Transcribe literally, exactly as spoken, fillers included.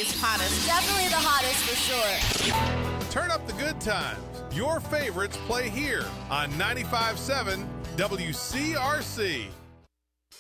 City's hottest. Definitely the hottest for sure. Turn up the good times. Your favorites play here on ninety-five point seven W C R C.